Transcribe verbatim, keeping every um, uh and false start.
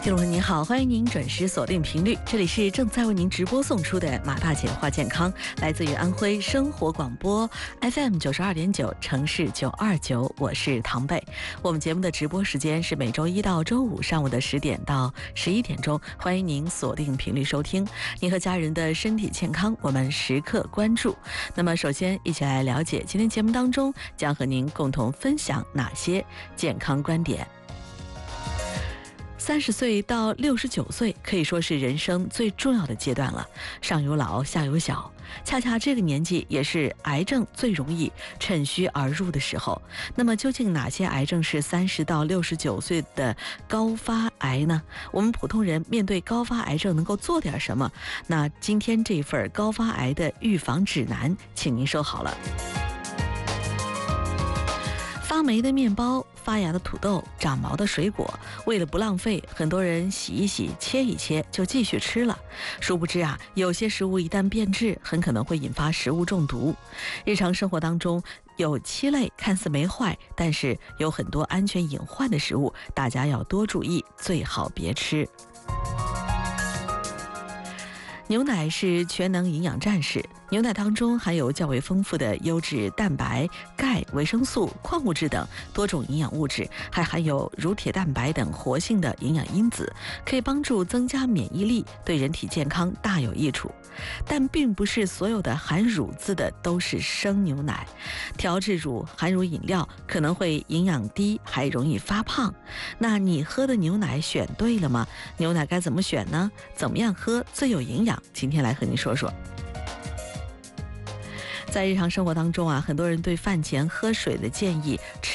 听众朋友您好，欢迎您准时锁定频率，这里是正在为您直播送出的马大姐话健康，来自于安徽生活广播 F M 九十二点九，城市九二九，我是唐贝。我们节目的直播时间是每周一到周五上午的十点到十一点钟，欢迎您锁定频率收听。您和家人的身体健康，我们时刻关注。那么，首先一起来了解今天节目当中将和您共同分享哪些健康观点。三十岁到六十九岁可以说是人生最重要的阶段了，上有老下有小，恰恰这个年纪也是癌症最容易趁虚而入的时候。那么究竟哪些癌症是三十到六十九岁的高发癌呢？我们普通人面对高发癌症能够做点什么？那今天这份高发癌的预防指南，请您收好了。发霉的面包，发芽的土豆，长毛的水果，为了不浪费，很多人洗一洗切一切就继续吃了。殊不知啊，有些食物一旦变质，很可能会引发食物中毒。日常生活当中有七类看似没坏，但是有很多安全隐患的食物，大家要多注意，最好别吃。牛奶是全能营养战士，牛奶当中含有较为丰富的优质蛋白、钙、维生素、矿物质等多种营养物质，还含有乳铁蛋白等活性的营养因子，可以帮助增加免疫力，对人体健康大有益处。但并不是所有的含乳字的都是生牛奶，调制乳、含乳饮料可能会营养低，还容易发胖。那你喝的牛奶选对了吗？牛奶该怎么选呢？怎么样喝最有营养？今天来和您说说。在日常生活当中啊，很多人对饭前喝水的建议